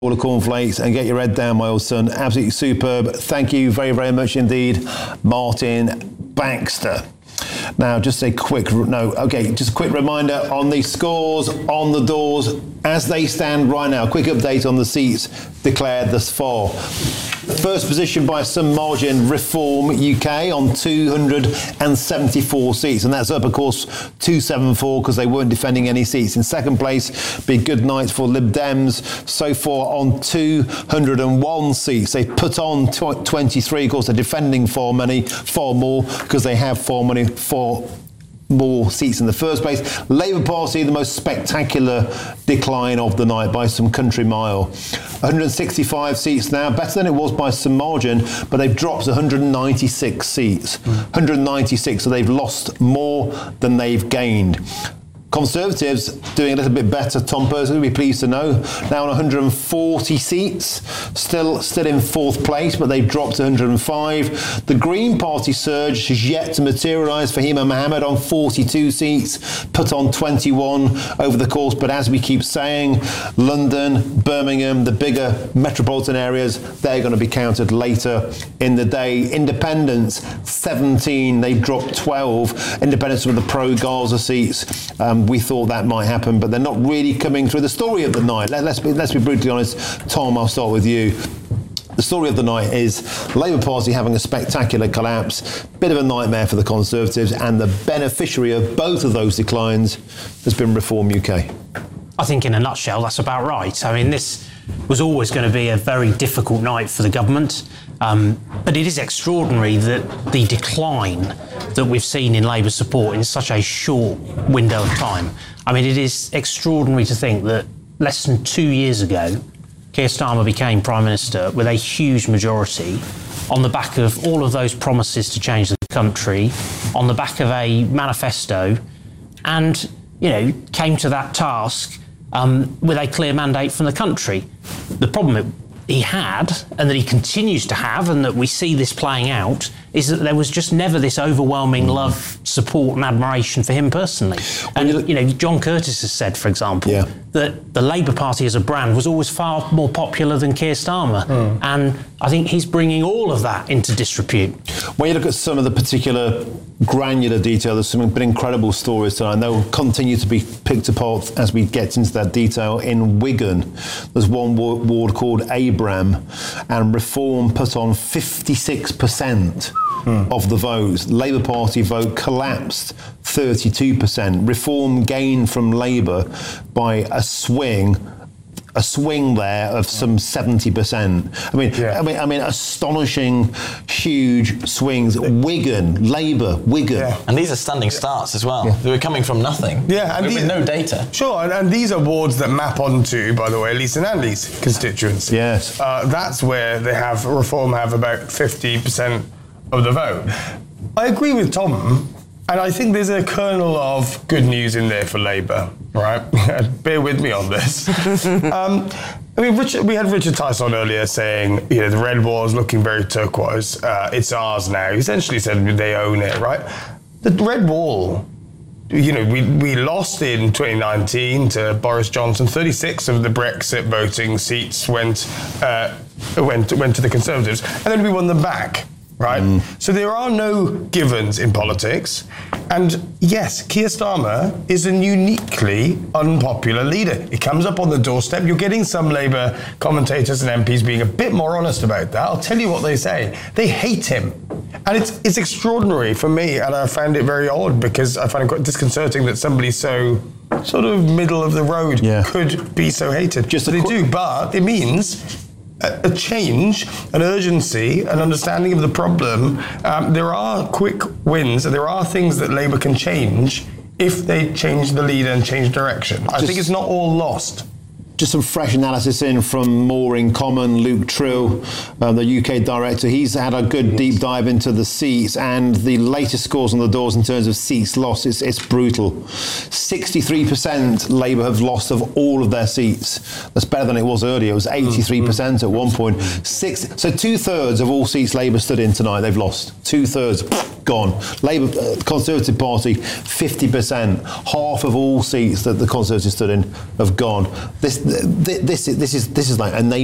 all the cornflakes and get your head down, my old son. Absolutely superb. Thank you very, very much indeed, Martin Baxter. Now, just a quick reminder on the scores on the doors as they stand right now. Quick update on the seats declared thus far. First position by some margin, Reform UK on 274 seats, and that's up, of course, 274 because they weren't defending any seats. In second place, Be Good Night for Lib Dems, so far on 201 seats. They put on 23, of course, they're defending far more because they have far more seats in the first place. Labour Party, the most spectacular decline of the night by some country mile. 165 seats now, better than it was by some margin, but they've dropped 196 seats. 196, so they've lost more than they've gained. Conservatives doing a little bit better. Tom Purser, we'll be pleased to know, now on 140 seats, still in fourth place, but they've dropped to 105. The Green Party surge has yet to materialise. Fahima Mohammed on 42 seats, put on 21 over the course, but as we keep saying, London, Birmingham, the bigger metropolitan areas, they're going to be counted later in the day. Independents, 17, they've dropped 12. Independents with the pro-Gaza seats. We thought that might happen, but they're not really coming through. The story of the night, let's be brutally honest. Tom, I'll start with you. The story of the night is Labour Party having a spectacular collapse, bit of a nightmare for the Conservatives, and the beneficiary of both of those declines has been Reform UK. I think in a nutshell, that's about right. I mean, this was always going to be a very difficult night for the government. But it is extraordinary that the decline that we've seen in Labour support in such a short window of time. I mean, it is extraordinary to think that less than 2 years ago, Keir Starmer became Prime Minister with a huge majority on the back of all of those promises to change the country, on the back of a manifesto, and, came to that task with a clear mandate from the country. The problem he had, and that he continues to have, and that we see this playing out, is that there was just never this overwhelming love, support and admiration for him personally. And, John Curtis has said, for example, that the Labour Party as a brand was always far more popular than Keir Starmer. And I think he's bringing all of that into disrepute. When you look at some of the particular granular detail, there's some been incredible stories tonight, and they'll continue to be picked apart as we get into that detail. In Wigan, there's one ward called Abram, and Reform put on 56% of the votes. Labour Party vote collapsed 32%. Reform gained from Labour by a swing there of some 70%. I mean, astonishing, huge swings. Labour, Wigan. Yeah. And these are standing starts as well. They were coming from nothing. Yeah, and with no data. Sure, and these are wards that map onto, by the way, Lisa Nandy's constituency. Yes. That's where Reform have about 50% of the vote. I agree with Tom, and I think there's a kernel of good news in there for Labour, right? Bear with me on this. We had Richard Tice on earlier saying, the red wall is looking very turquoise. It's ours now. He essentially said they own it, right? The red wall, we lost in 2019 to Boris Johnson. 36 of the Brexit voting seats went to the Conservatives, and then we won them back. Right? So there are no givens in politics. And yes, Keir Starmer is a uniquely unpopular leader. He comes up on the doorstep. You're getting some Labour commentators and MPs being a bit more honest about that. I'll tell you what they say. They hate him. And it's extraordinary for me, and I found it very odd because I find it quite disconcerting that somebody so sort of middle of the road could be so hated. They do, but it means a change, an urgency, an understanding of the problem. There are quick wins, and there are things that Labour can change if they change the leader and change direction. I think it's not all lost. Just some fresh analysis in from More in Common. Luke Trill, the UK director, he's had a good deep dive into the seats, and the latest scores on the doors in terms of seats lost, it's brutal. 63% Labour have lost of all of their seats. That's better than it was earlier. It was 83% at one point. So 2/3 of all seats Labour stood in tonight, they've lost. 2/3 gone. gone. Labour, Conservative Party, 50%. Half of all seats that the Conservatives stood in have gone. This is like a